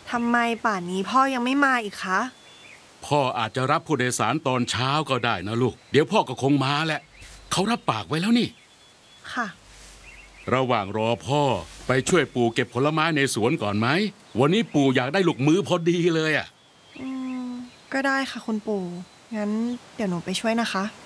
ทำไมป่านนี้พ่อยังไม่มาอีกคะพ่ออาจจะรับผู้โดยสารตอนเช้าก็ได้นะลูกเดี๋ยวพ่อก็คงมาแหละเขารับปากไว้แล้วนี่ค่ะระหว่างรอพ่อไปช่วยปู่เก็บผลไม้ในสวนก่อนไหมวันนี้ปู่อยากได้ลูกมือพอดีเลยอ่ะก็ได้ค่ะคุณปู่งั้นเดี๋ยวหนูไปช่วยนะคะ